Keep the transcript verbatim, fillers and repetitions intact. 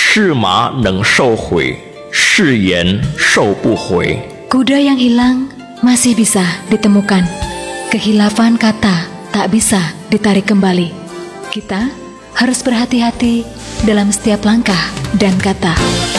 是马能收回，是言收不回。 Kuda yang hilang masih bisa ditemukan. Kehilafan kata tak bisa ditarik kembali. Kita harus berhati-hati dalam setiap langkah dan kata.